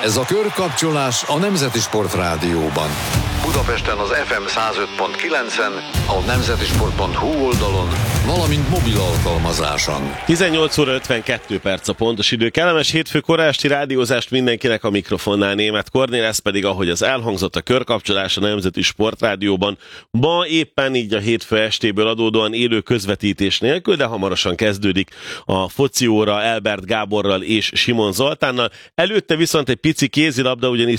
Ez a körkapcsolás a Nemzeti Sport Rádióban. Budapesten az FM 105.9-en, a nemzetisport.hu oldalon, valamint mobil alkalmazáson. 18 óra 52 perc a pontos idő. Kellemes hétfő korásti rádiózást mindenkinek, a mikrofonnál Németh Kornél, ez pedig, ahogy az elhangzott, a körkapcsolás a Nemzeti Sport Rádióban. Ma éppen így a hétfő estéből adódóan élő közvetítés nélkül, de hamarosan kezdődik a foci óra Elbert Gáborral és Simon Zoltánnal. Előtte viszont egy pici kézilabda, ugyanis